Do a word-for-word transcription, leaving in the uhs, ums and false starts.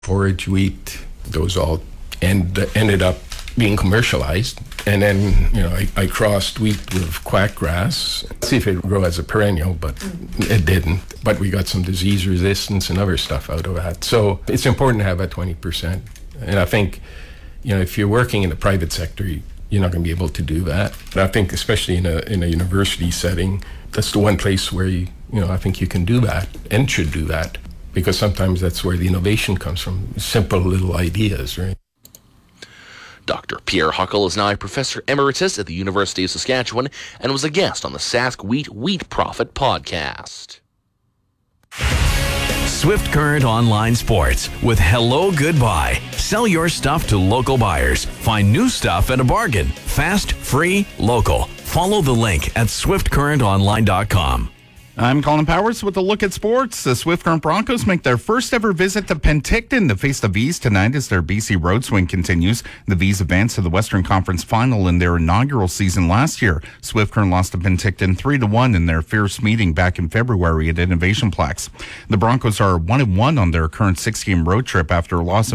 forage, wheat, those all end, ended up being commercialized. And then, you know, I, I crossed wheat with quackgrass, see if it would grow as a perennial, but it didn't. But we got some disease resistance and other stuff out of that. So it's important to have that twenty percent. And I think, you know, if you're working in the private sector, you're not going to be able to do that. But I think especially in a in a university setting, that's the one place where, you, you know, I think you can do that and should do that. Because sometimes that's where the innovation comes from, simple little ideas, right? Doctor Pierre Huckle is now a professor emeritus at the University of Saskatchewan and was a guest on the Sask Wheat Wheat Profit podcast. Swift Current Online Sports with Hello Goodbye. Sell your stuff to local buyers. Find new stuff at a bargain. Fast, free, local. Follow the link at swift current online dot com. I'm Colin Powers with a look at sports. The Swift Current Broncos make their first ever visit to Penticton to face the V's tonight as their B C road swing continues. The V's advanced to the Western Conference Final in their inaugural season last year. Swift Current lost to Penticton three to one in their fierce meeting back in February at Innovationplex. The Broncos are one and one on their current six-game road trip after a loss